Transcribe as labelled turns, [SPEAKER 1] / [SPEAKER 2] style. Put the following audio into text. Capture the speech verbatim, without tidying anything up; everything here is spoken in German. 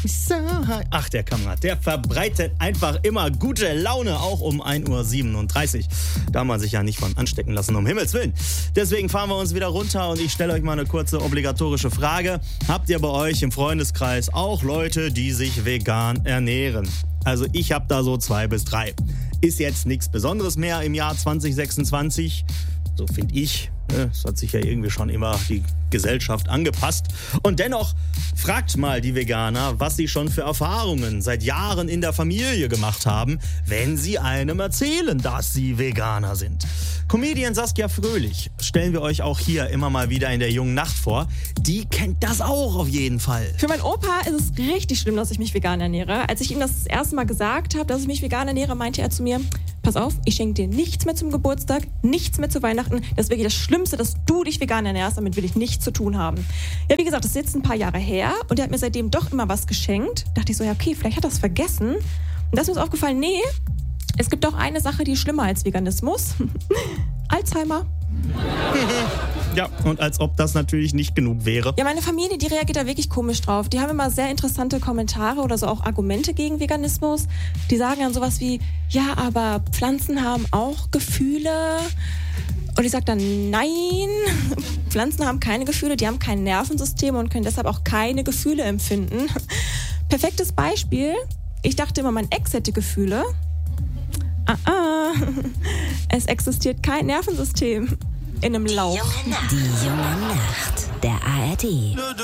[SPEAKER 1] Ach, der Kamerad, der verbreitet einfach immer gute Laune, auch um ein Uhr siebenunddreißig. Da man sich ja nicht von anstecken lassen, um Himmels Willen. Deswegen fahren wir uns wieder runter und ich stelle euch mal eine kurze obligatorische Frage. Habt ihr bei euch im Freundeskreis auch Leute, die sich vegan ernähren? Also ich habe da so zwei bis drei. Ist jetzt nichts Besonderes mehr im Jahr zwanzig sechsundzwanzig. So finde ich. Es hat sich ja irgendwie schon immer die Gesellschaft angepasst. Und dennoch fragt mal die Veganer, was sie schon für Erfahrungen seit Jahren in der Familie gemacht haben, wenn sie einem erzählen, dass sie Veganer sind. Comedian Saskia Fröhlich stellen wir euch auch hier immer mal wieder in der Jungen Nacht vor. Die kennt das auch auf jeden Fall.
[SPEAKER 2] Für meinen Opa ist es richtig schlimm, dass ich mich vegan ernähre. Als ich ihm das, das erste Mal gesagt habe, dass ich mich vegan ernähre, meinte er zu mir: Pass auf, ich schenke dir nichts mehr zum Geburtstag, nichts mehr zu Weihnachten. Das ist wirklich das Schlimmste, dass du dich vegan ernährst. Damit will ich nichts zu tun haben. Ja, wie gesagt, das ist jetzt ein paar Jahre her und er hat mir seitdem doch immer was geschenkt. Dachte ich so, ja okay, vielleicht hat er es vergessen. Und da ist mir aufgefallen, nee, es gibt doch eine Sache, die ist schlimmer als Veganismus. Alzheimer.
[SPEAKER 1] Ja, und als ob das natürlich nicht genug wäre.
[SPEAKER 2] Ja, meine Familie, die reagiert da wirklich komisch drauf. Die haben immer sehr interessante Kommentare oder so auch Argumente gegen Veganismus. Die sagen dann sowas wie, ja, aber Pflanzen haben auch Gefühle. Und ich sage dann, nein, Pflanzen haben keine Gefühle, die haben kein Nervensystem und können deshalb auch keine Gefühle empfinden. Perfektes Beispiel, ich dachte immer, mein Ex hätte Gefühle. Ah, ah. Es existiert kein Nervensystem in einem Lauch.
[SPEAKER 3] Die Junge Nacht, der A R D.